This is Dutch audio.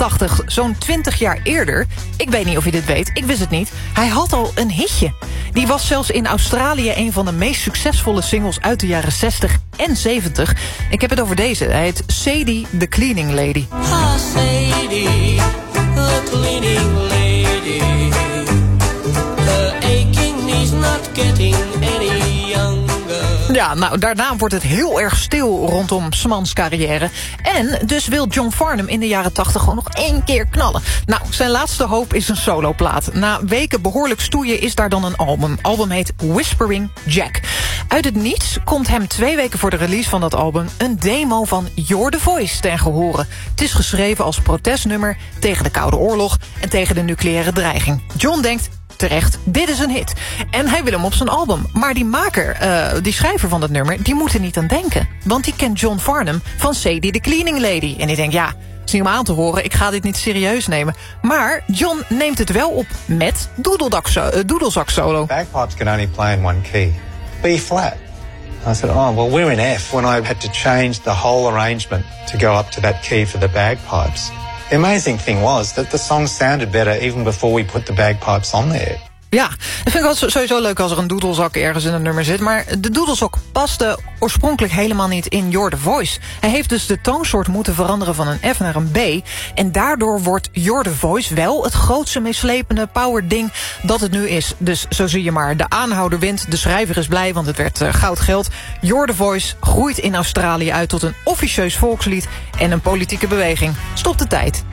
1980, zo'n 20 jaar eerder... ik weet niet of je dit weet, ik wist het niet... hij had al een hitje. Die was zelfs in Australië een van de meest succesvolle singles... uit de jaren 60 en 70. Ik heb het over deze. Hij heet Sadie the Cleaning Lady. Ah, Sadie, the cleaning lady. The aching is not getting any younger. Ja, nou, daarna wordt het heel erg stil rondom 's mans carrière. En dus wil John Farnham in de jaren 80 gewoon nog 1 keer knallen. Nou, zijn laatste hoop is een soloplaat. Na weken behoorlijk stoeien is daar dan een album. Het album heet Whispering Jack. Uit het niets komt hem 2 weken voor de release van dat album... een demo van You're the Voice ten gehore. Het is geschreven als protestnummer tegen de Koude Oorlog... en tegen de nucleaire dreiging. John denkt... terecht, dit is een hit. En hij wil hem op zijn album. Maar die maker, die schrijver van dat nummer... die moet er niet aan denken. Want die kent John Farnham van Sadie the Cleaning Lady. En die denkt, ja, is niet om aan te horen... ik ga dit niet serieus nemen. Maar John neemt het wel op met doedelzak solo. Bagpipes can only play in one key, B flat. I said, oh, well, we're in F. When I had to change the whole arrangement to go up to that key for the bagpipes... the amazing thing was that the song sounded better even before we put the bagpipes on there. Ja, dat vind ik wel sowieso leuk als er een doedelzak ergens in een nummer zit. Maar de doedelzak paste oorspronkelijk helemaal niet in You're the Voice. Hij heeft dus de toonsoort moeten veranderen van een F naar een B. En daardoor wordt You're the Voice wel het grootste meeslepende power ding dat het nu is. Dus zo zie je maar, de aanhouder wint, de schrijver is blij, want het werd goud geld. You're the Voice groeit in Australië uit tot een officieus volkslied en een politieke beweging. Stop de tijd.